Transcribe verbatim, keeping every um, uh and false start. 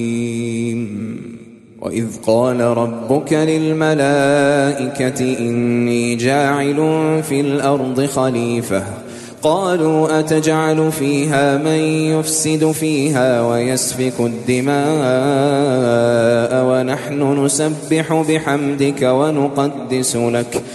وإذ قال ربك للملائكة إني جاعل في الأرض خليفة قالوا أتجعل فيها من يفسد فيها ويسفك الدماء ونحن نسبح بحمدك ونقدس لك